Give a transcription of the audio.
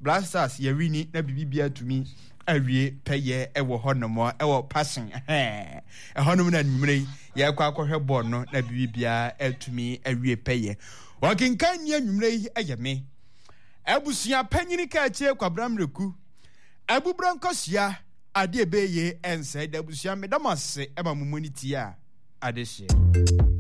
Blasters Yerini na bibia to me awie peye ewo honomo ewo passing honom na nwumre ye kwa akohwe ball no na bibia atumi awie peye wakinkan nya nwumre yi eyeme abusua panyini ka achie kwabramreku abubronkosia ade ebeye ense da abusua medamase ema mumuni tia adehye